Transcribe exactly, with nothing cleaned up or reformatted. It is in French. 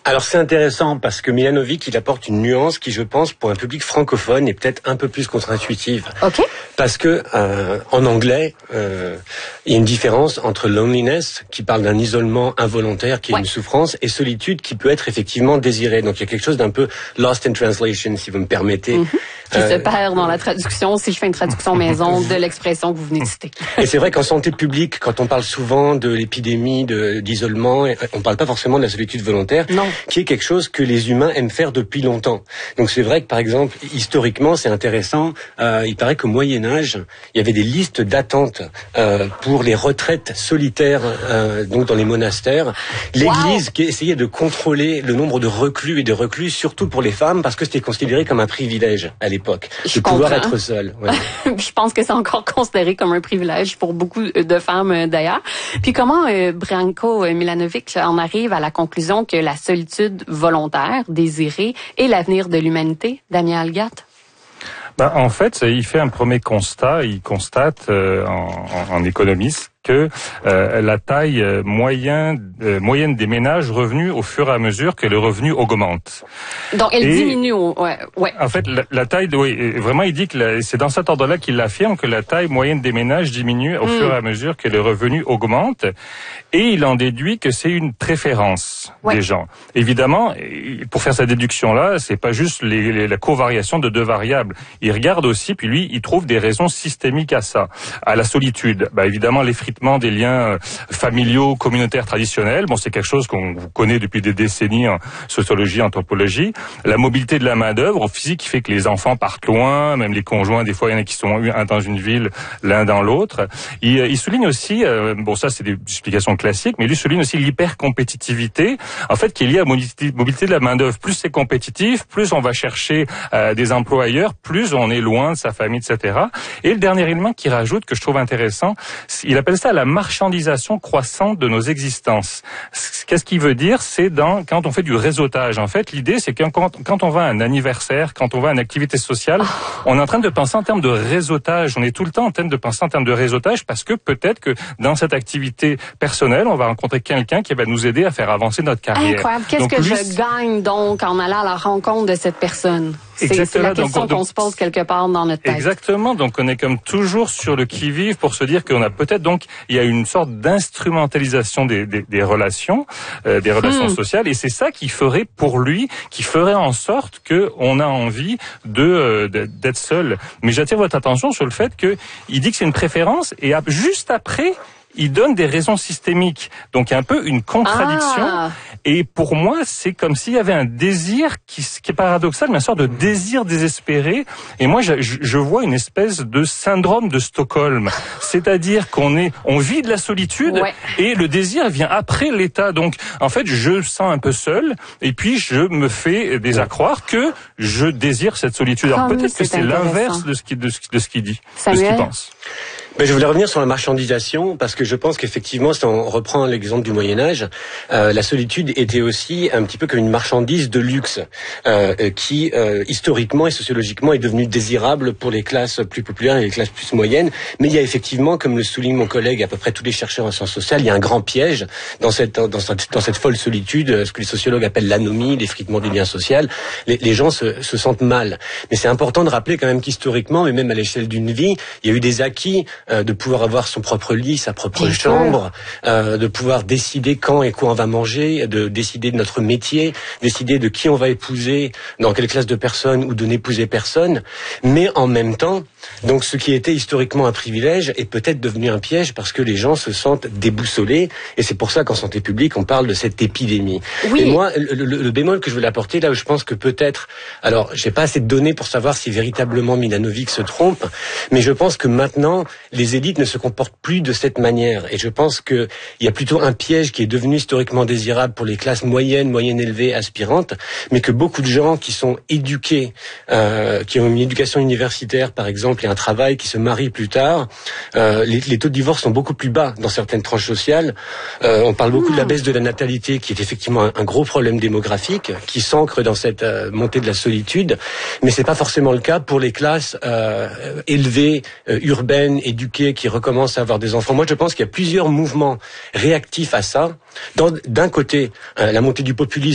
Alors c'est intéressant parce que Milanovic, il apporte une nuance qui, je pense, pour un public francophone est peut-être un peu plus contre-intuitive. Ok. Parce que euh, en anglais, euh, il y a une différence entre loneliness, qui parle d'un isolement involontaire, qui est ouais. une souffrance, et solitude, qui peut être effectivement désirée. Donc il y a quelque chose d'un peu lost in translation, si vous me permettez. Mm-hmm. Qui euh, se perd dans la traduction, si je fais une traduction maison de l'expression que vous venez de citer. Et c'est vrai qu'en santé publique, quand on parle souvent de l'épidémie de, d'isolement, on parle pas forcément de la solitude volontaire, non. qui est quelque chose que les humains aiment faire depuis longtemps. Donc c'est vrai que, par exemple, historiquement, c'est intéressant. Euh, il paraît qu'au Moyen-Âge, il y avait des listes d'attente euh, pour les retraites solitaires, euh, donc dans les monastères. L'Église wow. qui essayait de contrôler le nombre de reclus et de reclus, surtout pour les femmes, parce que c'était considéré comme un privilège à l'époque, je de pouvoir comprends. être seule. Ouais. Je pense que c'est encore considéré comme un privilège pour beaucoup de femmes d'ailleurs. Puis comment euh, Branko Milanovic en arrive à la conclusion que la solitude volontaire, désirée, est l'avenir de l'humanité, Damien Algate? Ben, en fait, il fait un premier constat. Il constate euh, en, en, en économiste que euh, la taille euh, moyenne, euh, moyenne des ménages revenus au fur et à mesure que le revenu augmente. Donc elle et, diminue, ouais, ouais. En fait, la, la taille, de, oui, vraiment, il dit que la, c'est dans cet ordre-là qu'il affirme que la taille moyenne des ménages diminue au mm. fur et à mesure que le revenu augmente, et il en déduit que c'est une préférence ouais. des gens. Évidemment, pour faire cette déduction-là, c'est pas juste les, les, la covariation de deux variables. Il regarde aussi, puis lui, il trouve des raisons systémiques à ça, à la solitude. Bah évidemment, l'effritement des liens familiaux, communautaires traditionnels. Bon, c'est quelque chose qu'on connaît depuis des décennies en sociologie, anthropologie. La mobilité de la main-d'œuvre, au physique, qui fait que les enfants partent loin, même les conjoints, des fois, il y en a qui sont un dans une ville, l'un dans l'autre. Il, il souligne aussi, euh, bon, ça, c'est des explications classiques, mais lui souligne aussi l'hypercompétitivité, en fait, qui est liée à la mobilité, mobilité de la main-d'œuvre. Plus c'est compétitif, plus on va chercher euh, des emplois ailleurs, plus on est loin de sa famille, et cetera. Et le dernier élément qu'il rajoute, que je trouve intéressant, il appelle ça la marchandisation croissante de nos existences. Qu'est-ce qu'il veut dire? C'est dans quand on fait du réseautage. En fait, l'idée, c'est que quand, quand on va à un anniversaire, quand on va à une activité sociale, on est en train de penser en termes de réseautage. On est tout le temps en train de penser en termes de réseautage parce que peut-être que dans cette activité personnelle, on va rencontrer quelqu'un qui va nous aider à faire avancer notre carrière. Incroyable. Qu'est-ce donc, que lui, je gagne donc en allant à la rencontre de cette personne? C'est, c'est la question donc, qu'on donc, se pose quelque part dans notre tête. Exactement. Donc, on est comme toujours sur le qui-vive pour se dire qu'on a peut-être donc, il y a une sorte d'instrumentalisation des, des, des relations, euh, des relations hmm. sociales, et c'est ça qui ferait pour lui, qui ferait en sorte que on a envie de, euh, de d'être seul. Mais j'attire votre attention sur le fait que il dit que c'est une préférence, et à, juste après, il donne des raisons systémiques. Donc, il y a un peu une contradiction. Ah. Et pour moi, c'est comme s'il y avait un désir qui, qui est paradoxal, mais une sorte de désir désespéré. Et moi, je, je vois une espèce de syndrome de Stockholm. C'est-à-dire qu'on est, on vit de la solitude ouais. et le désir vient après l'état. Donc, en fait, je sens un peu seul et puis je me fais des à croire que je désire cette solitude. Alors, peut-être que c'est l'inverse de ce qu'il, de ce, de ce qu'il dit, Samuel. de ce qu'il pense. Ben, je voulais revenir sur la marchandisation parce que je pense qu'effectivement, si on reprend l'exemple du Moyen-Âge, euh, la solitude était aussi un petit peu comme une marchandise de luxe euh, qui, euh, historiquement et sociologiquement, est devenue désirable pour les classes plus populaires et les classes plus moyennes. Mais il y a effectivement, comme le souligne mon collègue, à peu près tous les chercheurs en sciences sociales, il y a un grand piège dans cette dans cette, dans cette folle solitude, ce que les sociologues appellent l'anomie, l'effritement du lien social. Les, les gens se, se sentent mal. Mais c'est important de rappeler quand même qu'historiquement, et même à l'échelle d'une vie, il y a eu des acquis euh, de pouvoir avoir son propre lit, sa propre Bien chambre, euh, de pouvoir décider quand et quoi on va manger, de décider de notre métier, décider de qui on va épouser, dans quelle classe de personnes ou de n'épouser personne. Mais en même temps, donc ce qui était historiquement un privilège est peut-être devenu un piège parce que les gens se sentent déboussolés. Et c'est pour ça qu'en santé publique, on parle de cette épidémie. Oui. Et moi, le, le, le bémol que je voulais apporter, là où je pense que peut-être... Alors, j'ai pas assez de données pour savoir si véritablement Milanovic se trompe, mais je pense que maintenant, les élites ne se comportent plus de cette manière. Et je pense qu'il y a plutôt un piège qui est devenu historiquement désirable pour les classes moyennes, moyennes élevées, aspirantes, mais que beaucoup de gens qui sont éduqués, euh, qui ont une éducation universitaire, par exemple, et un travail, qui se marient plus tard, euh, les, les taux de divorce sont beaucoup plus bas dans certaines tranches sociales. Euh, on parle beaucoup mmh. de la baisse de la natalité, qui est effectivement un, un gros problème démographique, qui s'ancre dans cette euh, montée de la solitude, mais c'est pas forcément le cas pour les classes euh, élevées, euh, urbaines, éduquées, qui recommencent à avoir des enfants. Moi, je pense qu'il y a plusieurs mouvements réactifs à ça. Dans, d'un côté, euh, la montée du populisme